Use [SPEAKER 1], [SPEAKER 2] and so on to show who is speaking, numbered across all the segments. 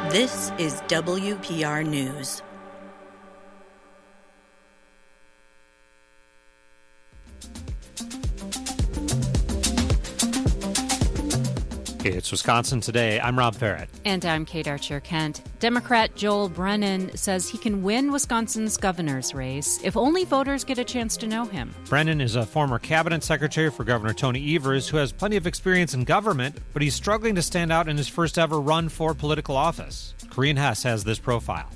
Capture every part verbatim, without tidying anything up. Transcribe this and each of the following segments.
[SPEAKER 1] This is W P R News.
[SPEAKER 2] It's Wisconsin Today. I'm Rob Farrett.
[SPEAKER 3] And I'm Kate Archer-Kent. Democrat Joel Brennan says he can win Wisconsin's governor's race if only voters get a chance to know him.
[SPEAKER 2] Brennan is a former cabinet secretary for Governor Tony Evers who has plenty of experience in government, but he's struggling to stand out in his first ever run for political office. Corinne Hess has this profile.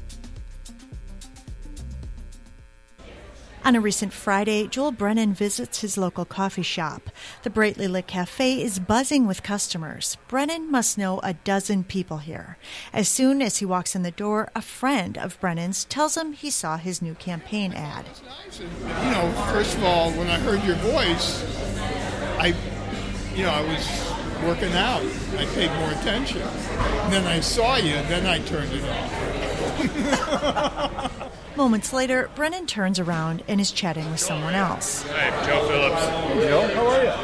[SPEAKER 4] On a recent Friday, Joel Brennan visits his local coffee shop. The brightly lit cafe is buzzing with customers. Brennan must know a dozen people here. As soon as he walks in the door, a friend of Brennan's tells him he saw his new campaign ad.
[SPEAKER 5] You know, first of all, when I heard your voice, I, you know, I was working out. I paid more attention. And then I saw you, and then I turned it off.
[SPEAKER 4] Moments later, Brennan turns around and is chatting with someone else.
[SPEAKER 6] Hi, I'm Joe Phillips.
[SPEAKER 5] Hey, Joe, how are you?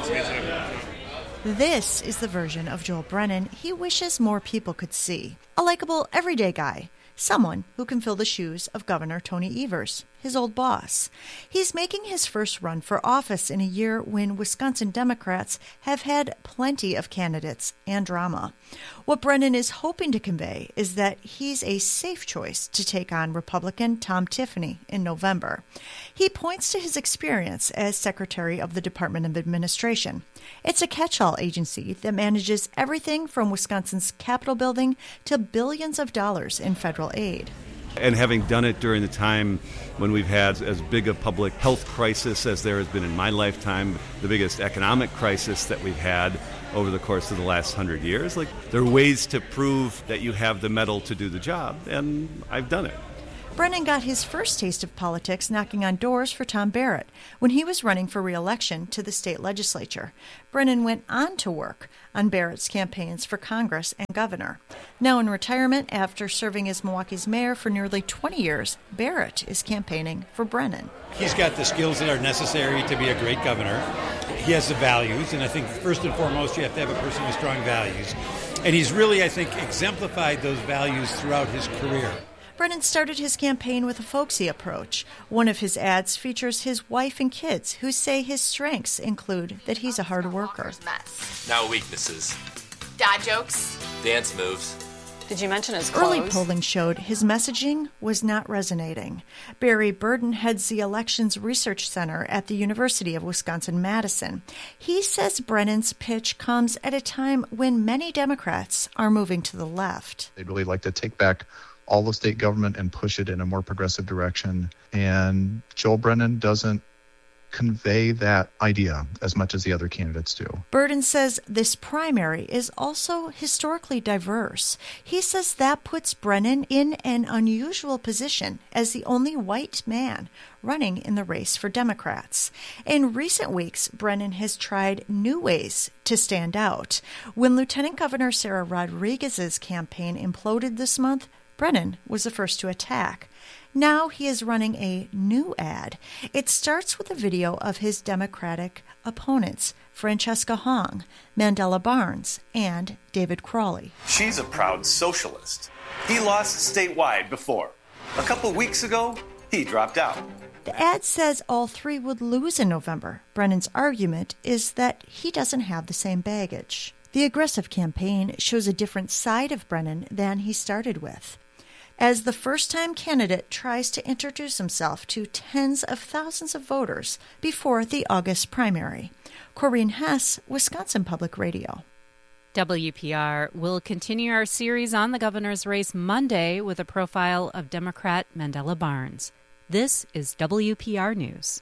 [SPEAKER 4] This is the version of Joel Brennan he wishes more people could see. A likable, everyday guy. Someone who can fill the shoes of Governor Tony Evers, his old boss. He's making his first run for office in a year when Wisconsin Democrats have had plenty of candidates and drama. What Brennan is hoping to convey is that he's a safe choice to take on Republican Tom Tiffany in November. He points to his experience as Secretary of the Department of Administration. It's a catch-all agency that manages everything from Wisconsin's Capitol building to billions of dollars in federal aid.
[SPEAKER 7] And having done it during the time when we've had as big a public health crisis as there has been in my lifetime, the biggest economic crisis that we've had over the course of the last hundred years, like there are ways to prove that you have the mettle to do the job, and I've done it.
[SPEAKER 4] Brennan got his first taste of politics knocking on doors for Tom Barrett when he was running for re-election to the state legislature. Brennan went on to work on Barrett's campaigns for Congress and governor. Now in retirement, after serving as Milwaukee's mayor for nearly twenty years, Barrett is campaigning for Brennan.
[SPEAKER 8] He's got the skills that are necessary to be a great governor. He has the values, and I think first and foremost you have to have a person with strong values. And he's really, I think, exemplified those values throughout his career.
[SPEAKER 4] Brennan started his campaign with a folksy approach. One of his ads features his wife and kids, who say his strengths include that he's a hard worker.
[SPEAKER 9] Now weaknesses.
[SPEAKER 10] Dad jokes.
[SPEAKER 9] Dance moves.
[SPEAKER 10] Did you mention his clothes?
[SPEAKER 4] Early polling showed his messaging was not resonating. Barry Burden heads the Elections Research Center at the University of Wisconsin-Madison. He says Brennan's pitch comes at a time when many Democrats are moving to the left.
[SPEAKER 11] They'd really like to take back all of state government and push it in a more progressive direction. And Joel Brennan doesn't convey that idea as much as the other candidates do.
[SPEAKER 4] Burden says this primary is also historically diverse. He says that puts Brennan in an unusual position as the only white man running in the race for Democrats. In recent weeks, Brennan has tried new ways to stand out. When Lieutenant Governor Sarah Rodriguez's campaign imploded this month, Brennan was the first to attack. Now he is running a new ad. It starts with a video of his Democratic opponents, Francesca Hong, Mandela Barnes, and David Crawley.
[SPEAKER 12] She's a proud socialist. He lost statewide before. A couple weeks ago, he dropped out.
[SPEAKER 4] The ad says all three would lose in November. Brennan's argument is that he doesn't have the same baggage. The aggressive campaign shows a different side of Brennan than he started with. As the first-time candidate tries to introduce himself to tens of thousands of voters before the August primary. Corinne Hess, Wisconsin Public Radio.
[SPEAKER 3] W P R will continue our series on the governor's race Monday with a profile of Democrat Mandela Barnes. This is W P R News.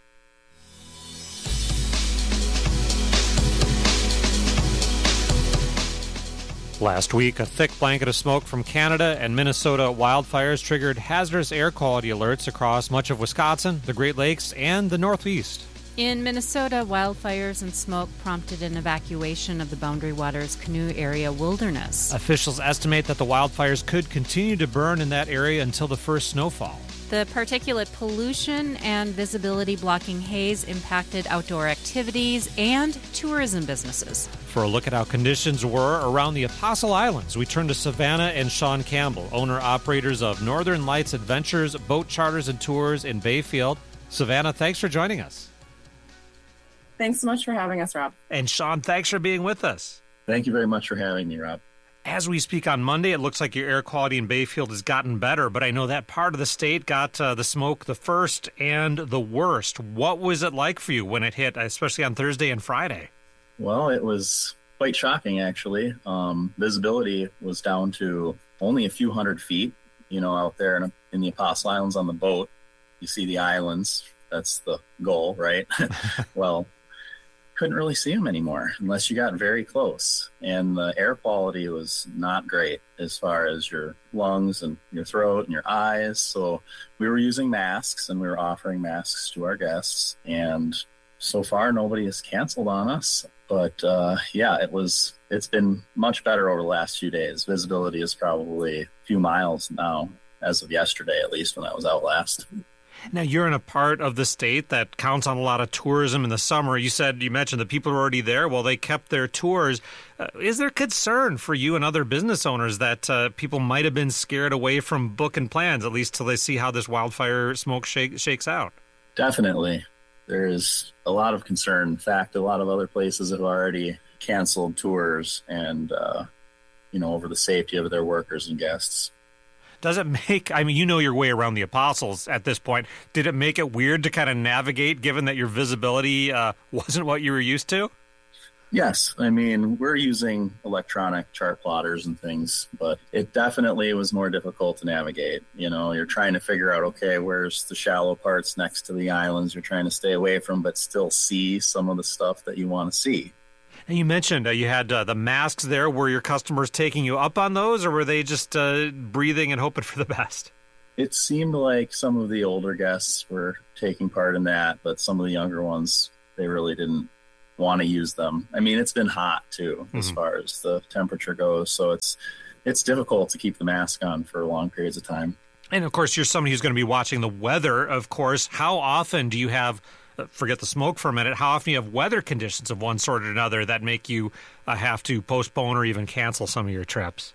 [SPEAKER 2] Last week, a thick blanket of smoke from Canada and Minnesota wildfires triggered hazardous air quality alerts across much of Wisconsin, the Great Lakes, and the Northeast.
[SPEAKER 3] In Minnesota, wildfires and smoke prompted an evacuation of the Boundary Waters Canoe Area Wilderness.
[SPEAKER 2] Officials estimate that the wildfires could continue to burn in that area until the first snowfall.
[SPEAKER 3] The particulate pollution and visibility blocking haze impacted outdoor activities and tourism businesses.
[SPEAKER 2] For a look at how conditions were around the Apostle Islands, we turn to Savannah and Sean Campbell, owner-operators of Northern Lights Adventures, boat charters and tours in Bayfield. Savannah, thanks for joining us.
[SPEAKER 6] Thanks so much for having us, Rob.
[SPEAKER 2] And Sean, thanks for being with us.
[SPEAKER 13] Thank you very much for having me, Rob.
[SPEAKER 2] As we speak on Monday, it looks like your air quality in Bayfield has gotten better, but I know that part of the state got uh, the smoke the first and the worst. What was it like for you when it hit, especially on Thursday and Friday?
[SPEAKER 13] Well, it was quite shocking, actually. Um, visibility was down to only a few hundred feet, you know, out there in, in the Apostle Islands on the boat. You see the islands. That's the goal, right? Well, couldn't really see them anymore unless you got very close. And the air quality was not great as far as your lungs and your throat and your eyes. So we were using masks, and we were offering masks to our guests. And so far, nobody has canceled on us. But uh, yeah, it was, it's been much better over the last few days. Visibility is probably a few miles now, as of yesterday, at least when I was out last.
[SPEAKER 2] Now, you're in a part of the state that counts on a lot of tourism in the summer. You said, you mentioned the people are already there. Well, they kept their tours. Uh, is there concern for you and other business owners that uh, people might have been scared away from booking plans, at least till they see how this wildfire smoke shake, shakes out?
[SPEAKER 13] Definitely. There is a lot of concern. In fact, a lot of other places have already canceled tours and, uh, you know, over the safety of their workers and guests.
[SPEAKER 2] Does it make, I mean, you know your way around the Apostles at this point. Did it make it weird to kind of navigate, given that your visibility uh, wasn't what you were used to?
[SPEAKER 13] Yes. I mean, we're using electronic chart plotters and things, but it definitely was more difficult to navigate. You know, you're trying to figure out, okay, where's the shallow parts next to the islands you're trying to stay away from, but still see some of the stuff that you want to see.
[SPEAKER 2] And you mentioned uh, you had uh, the masks there. Were your customers taking you up on those, or were they just uh, breathing and hoping for the best?
[SPEAKER 13] It seemed like some of the older guests were taking part in that, but some of the younger ones, they really didn't want to use them. I mean, it's been hot too, mm-hmm. as far as the temperature goes. So it's it's difficult to keep the mask on for long periods of time.
[SPEAKER 2] And of course, you're somebody who's going to be watching the weather, of course. How often do you have, uh, forget the smoke for a minute, how often do you have weather conditions of one sort or another that make you uh, have to postpone or even cancel some of your trips?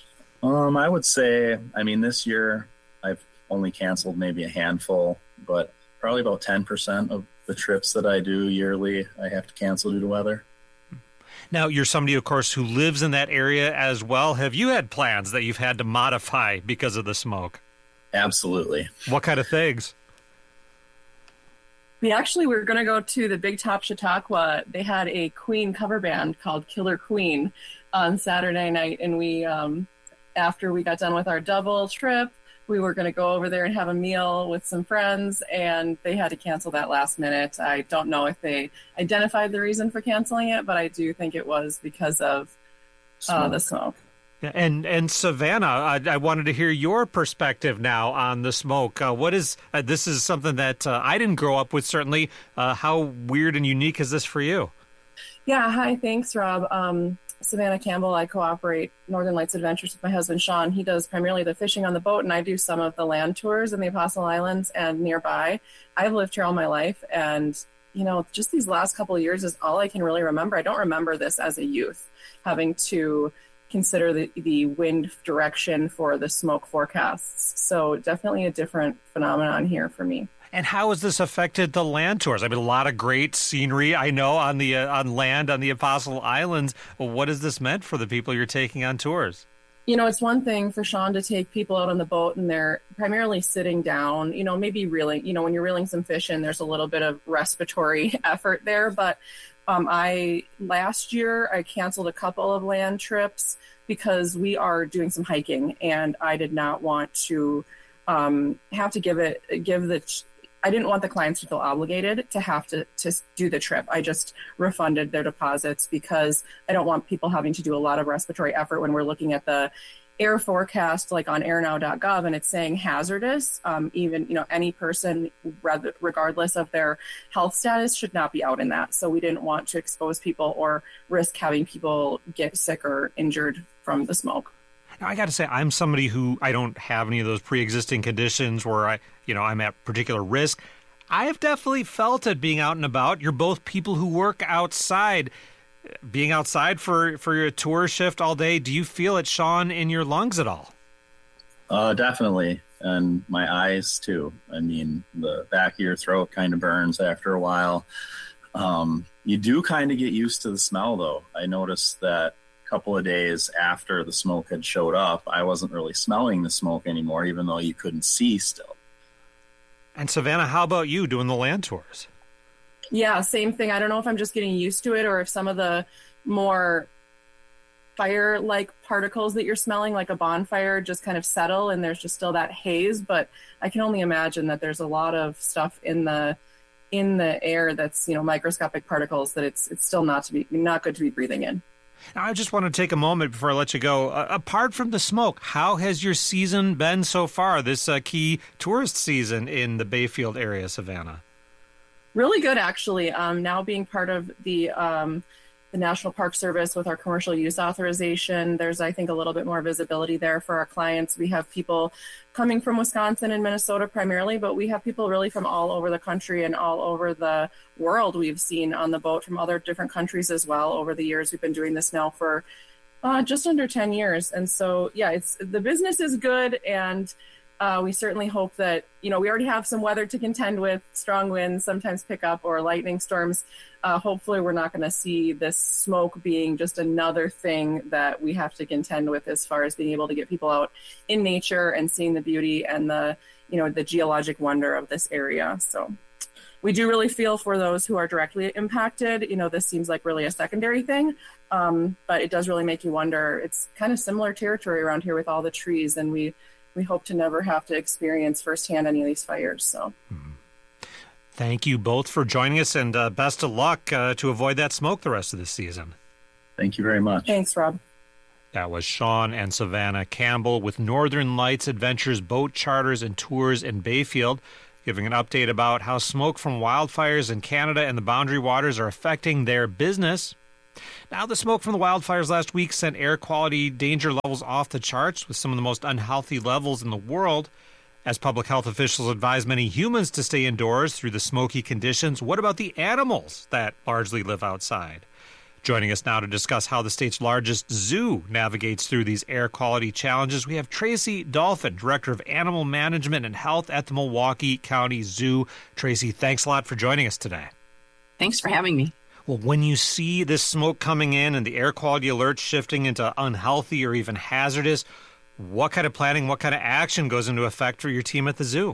[SPEAKER 13] Um, I would say, I mean, this year I've only canceled maybe a handful, but probably about ten percent of the trips that I do yearly, I have to cancel due to weather.
[SPEAKER 2] Now, you're somebody, of course, who lives in that area as well. Have you had plans that you've had to modify because of the smoke?
[SPEAKER 13] Absolutely.
[SPEAKER 2] What kind of things?
[SPEAKER 6] We actually were going to go to the Big Top Chautauqua. They had a Queen cover band called Killer Queen on Saturday night, and we, um, after we got done with our double trip, we were going to go over there and have a meal with some friends, and they had to cancel that last minute. I don't know if they identified the reason for canceling it, but I do think it was because of uh, the smoke.
[SPEAKER 2] Yeah, and and Savannah, I, I wanted to hear your perspective now on the smoke. Uh, what is uh, this is something that uh, I didn't grow up with, certainly. Uh, how weird and unique is this for you?
[SPEAKER 6] Yeah, hi, thanks, Rob. Um, Savannah Campbell. I cooperate Northern Lights Adventures with my husband, Sean. He does primarily the fishing on the boat, and I do some of the land tours in the Apostle Islands and nearby. I've lived here all my life, and, you know, just these last couple of years is all I can really remember. I don't remember this as a youth, having to consider the, the wind direction for the smoke forecasts. So definitely a different phenomenon here for me.
[SPEAKER 2] And how has this affected the land tours? I mean, a lot of great scenery, I know, on the uh, on land on the Apostle Islands. Well, what has this meant for the people you're taking on tours?
[SPEAKER 6] You know, it's one thing for Sean to take people out on the boat and they're primarily sitting down, you know, maybe reeling, you know, when you're reeling some fish in, there's a little bit of respiratory effort there. But um, I, last year, I canceled a couple of land trips because we are doing some hiking, and I did not want to um, have to give it, give the, I didn't want the clients to feel obligated to have to, to do the trip. I just refunded their deposits because I don't want people having to do a lot of respiratory effort when we're looking at the air forecast, like on air now dot gov, and it's saying hazardous. Um, even, you know, any person, regardless of their health status, should not be out in that. So we didn't want to expose people or risk having people get sick or injured from the smoke.
[SPEAKER 2] Now, I got to say, I'm somebody who, I don't have any of those pre-existing conditions where I, you know, I'm at particular risk. I have definitely felt it being out and about. You're both people who work outside. Being outside for, for your tour shift all day, do you feel it, Sean, in your lungs at all?
[SPEAKER 13] Uh, definitely. And my eyes, too. I mean, the back of your throat kind of burns after a while. Um, you do kind of get used to the smell, though. I noticed that a couple of days after the smoke had showed up, I wasn't really smelling the smoke anymore, even though you couldn't see still.
[SPEAKER 2] And Savannah, how about you doing the land tours?
[SPEAKER 6] Yeah, same thing. I don't know if I'm just getting used to it or if some of the more fire-like particles that you're smelling, like a bonfire, just kind of settle and there's just still that haze. But I can only imagine that there's a lot of stuff in the in the air that's, you know, microscopic particles that it's it's still not to be not good to be breathing in.
[SPEAKER 2] Now, I just want to take a moment before I let you go. Uh, apart from the smoke, how has your season been so far, this uh, key tourist season in the Bayfield area, Savannah?
[SPEAKER 6] Really good, actually. Um, now being part of the um, the National Park Service with our commercial use authorization, there's, I think, a little bit more visibility there for our clients. We have people coming from Wisconsin and Minnesota primarily, but we have people really from all over the country and all over the world we've seen on the boat from other different countries as well over the years. We've been doing this now for uh, just under ten years. And so, yeah, it's the business is good, and Uh, we certainly hope that, you know, we already have some weather to contend with, strong winds, sometimes pick up, or lightning storms. Uh, hopefully we're not going to see this smoke being just another thing that we have to contend with as far as being able to get people out in nature and seeing the beauty and the, you know, the geologic wonder of this area. So we do really feel for those who are directly impacted. You know, this seems like really a secondary thing, um, but it does really make you wonder. It's kind of similar territory around here with all the trees, and we We hope to never have to experience firsthand any of these fires. So,
[SPEAKER 2] Thank you both for joining us, and uh, best of luck uh, to avoid that smoke the rest of the season.
[SPEAKER 13] Thank you very much.
[SPEAKER 6] Thanks, Rob.
[SPEAKER 2] That was Sean and Savannah Campbell with Northern Lights Adventures Boat Charters and Tours in Bayfield, giving an update about how smoke from wildfires in Canada and the Boundary Waters are affecting their business. Now, the smoke from the wildfires last week sent air quality danger levels off the charts with some of the most unhealthy levels in the world. As public health officials advise many humans to stay indoors through the smoky conditions, what about the animals that largely live outside? Joining us now to discuss how the state's largest zoo navigates through these air quality challenges, we have Tracy Dolphin, Director of Animal Management and Health at the Milwaukee County Zoo. Tracy, thanks a lot for joining us today.
[SPEAKER 14] Thanks for having me.
[SPEAKER 2] Well, when you see this smoke coming in and the air quality alerts shifting into unhealthy or even hazardous, what kind of planning, what kind of action goes into effect for your team at the zoo?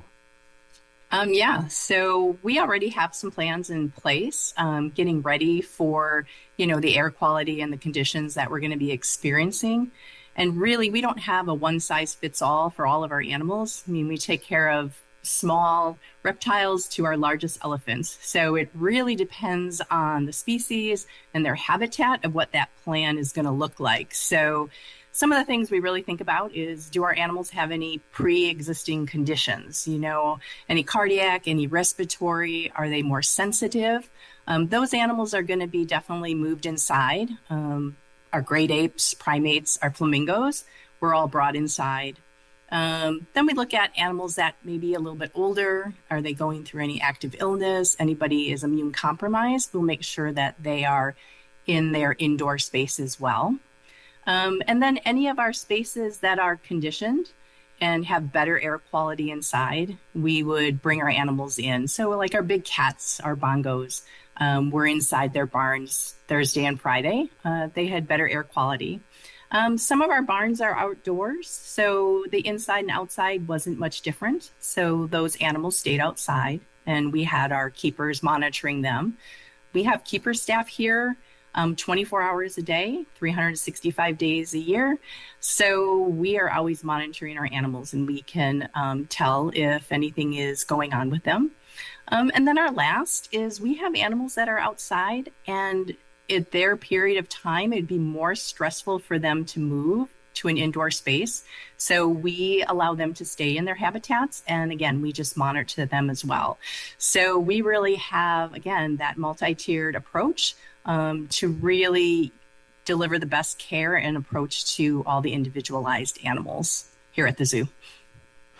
[SPEAKER 14] Um, yeah, so we already have some plans in place, um, getting ready for, you know, the air quality and the conditions that we're going to be experiencing. And really, we don't have a one size fits all for all of our animals. I mean, we take care of small reptiles to our largest elephants. So it really depends on the species and their habitat of what that plan is going to look like. So some of the things we really think about is, do our animals have any pre-existing conditions? You know, any cardiac, any respiratory? Are they more sensitive? Um, those animals are going to be definitely moved inside. Um, our great apes, primates, our flamingos, we're all brought inside. Um, then we look at animals that may be a little bit older. Are they going through any active illness? Anybody is immune compromised? We'll make sure that they are in their indoor space as well. Um, and then any of our spaces that are conditioned and have better air quality inside, we would bring our animals in. So like our big cats, our bongos, um, we're inside their barns Thursday and Friday. Uh, they had better air quality. Um, some of our barns are outdoors, so the inside and outside wasn't much different. So those animals stayed outside, and we had our keepers monitoring them. We have keeper staff here um, twenty-four hours a day, three hundred sixty-five days a year. So we are always monitoring our animals, and we can um, tell if anything is going on with them. Um, and then our last is we have animals that are outside, and at their period of time, it'd be more stressful for them to move to an indoor space. So we allow them to stay in their habitats. And again, we just monitor them as well. So we really have, again, that multi-tiered approach um, to really deliver the best care and approach to all the individualized animals here at the zoo.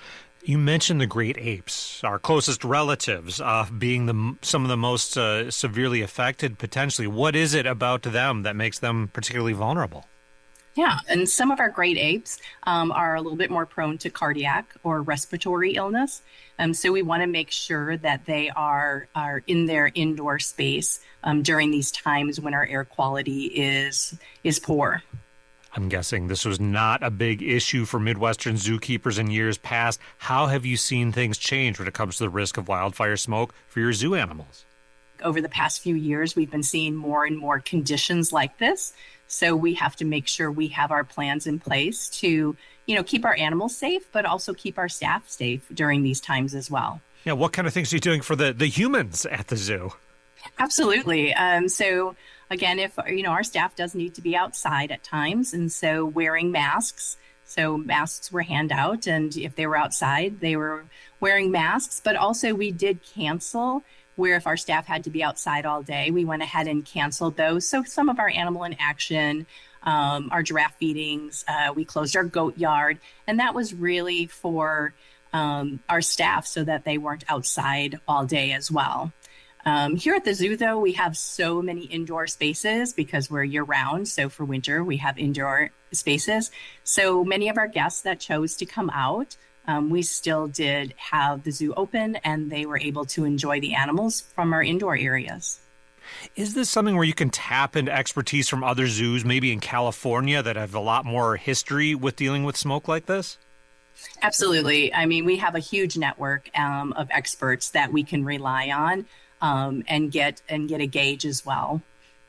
[SPEAKER 2] You mentioned the great apes, our closest relatives, uh, being the some of the most uh, severely affected potentially. What is it about them that makes them particularly vulnerable?
[SPEAKER 14] Yeah, and some of our great apes um, are a little bit more prone to cardiac or respiratory illness. Um, so we want to make sure that they are, are in their indoor space um, during these times when our air quality is is poor.
[SPEAKER 2] I'm guessing this was not a big issue for Midwestern zookeepers in years past. How have you seen things change when it comes to the risk of wildfire smoke for your zoo animals?
[SPEAKER 14] Over the past few years, we've been seeing more and more conditions like this. So we have to make sure we have our plans in place to, you know, keep our animals safe, but also keep our staff safe during these times as well.
[SPEAKER 2] Yeah, what kind of things are you doing for the, the humans at the zoo?
[SPEAKER 14] Absolutely. Um, so again, if, you know, our staff does need to be outside at times, and so wearing masks. So masks were hand out, and if they were outside, they were wearing masks. But also we did cancel where if our staff had to be outside all day, we went ahead and canceled those. So some of our animal in action, um, our giraffe feedings, uh, we closed our goat yard. And that was really for um, our staff so that they weren't outside all day as well. Um, here at the zoo, though, we have so many indoor spaces because we're year-round. So for winter, we have indoor spaces. So many of our guests that chose to come out, um, we still did have the zoo open, and they were able to enjoy the animals from our indoor areas.
[SPEAKER 2] Is this something where you can tap into expertise from other zoos, maybe in California, that have a lot more history with dealing with smoke like this?
[SPEAKER 14] Absolutely. I mean, we have a huge network um, of experts that we can rely on. Um, and get and get a gauge as well.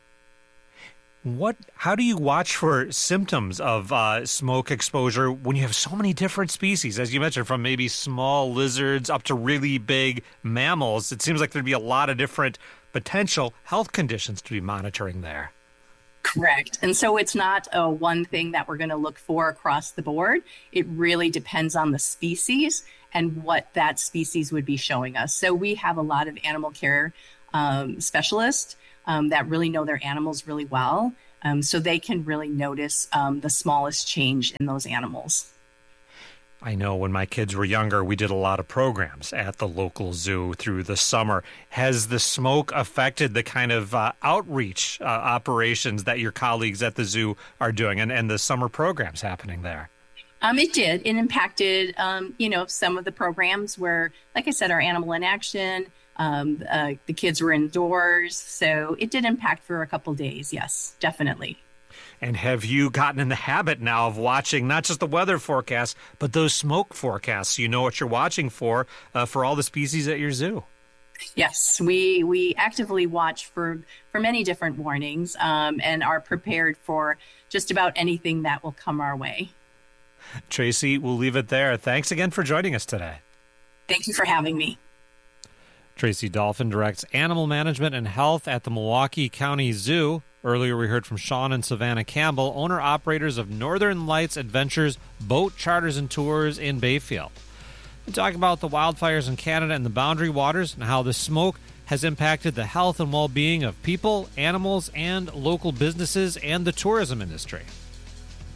[SPEAKER 2] What? How do you watch for symptoms of uh, smoke exposure when you have so many different species, as you mentioned, from maybe small lizards up to really big mammals? It seems like there'd be a lot of different potential health conditions to be monitoring there.
[SPEAKER 14] Correct. And so it's not a one thing that we're going to look for across the board. It really depends on the species and what that species would be showing us. So we have a lot of animal care um, specialists um, that really know their animals really well. Um, so they can really notice um, the smallest change in those animals.
[SPEAKER 2] I know when my kids were younger, we did a lot of programs at the local zoo through the summer. Has the smoke affected the kind of uh, outreach uh, operations that your colleagues at the zoo are doing and, and the summer programs happening there?
[SPEAKER 14] Um, it did. It impacted, um, you know, some of the programs where, like I said, our animal in action, um, uh, the kids were indoors. So it did impact for a couple days. Yes, definitely.
[SPEAKER 2] And have you gotten in the habit now of watching not just the weather forecasts, but those smoke forecasts? So you know what you're watching for uh, for all the species at your zoo?
[SPEAKER 14] Yes, we we actively watch for, for many different warnings um, and are prepared for just about anything that will come our way.
[SPEAKER 2] Tracy, we'll leave it there. Thanks again for joining us today.
[SPEAKER 14] Thank you for having me.
[SPEAKER 2] Tracy Dolphin directs animal management and health at the Milwaukee County Zoo. Earlier, we heard from Sean and Savannah Campbell, owner-operators of Northern Lights Adventures Boat Charters and Tours in Bayfield. We talk about the wildfires in Canada and the Boundary Waters and how the smoke has impacted the health and well-being of people, animals, and local businesses and the tourism industry.